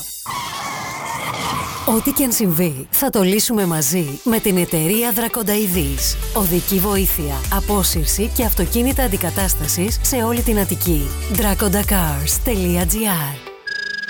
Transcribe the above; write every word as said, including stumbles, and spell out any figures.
Ό,τι και αν συμβεί, θα το λύσουμε μαζί με την εταιρεία Δρακονταειδής. Οδική βοήθεια, απόσυρση και αυτοκίνητα αντικατάστασης σε όλη την Αττική. Draconda Cars τελεία gr